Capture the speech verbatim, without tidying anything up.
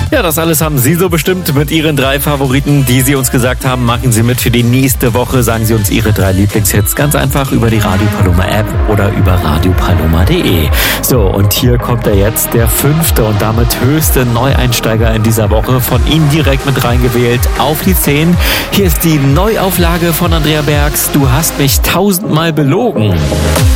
Ja, das alles haben Sie so bestimmt mit Ihren drei Favoriten, die Sie uns gesagt haben. Machen Sie mit für die nächste Woche. Sagen Sie uns Ihre drei Lieblingshits ganz einfach über die Radio Paloma App oder über radio paloma punkt de. So, und hier kommt er jetzt, der fünfte und damit höchste Neueinsteiger in dieser Woche. Von Ihnen direkt mit reingewählt auf die zehn. Hier ist die Neuauflage von Andrea Bergs. Du hast mich tausendmal belogen.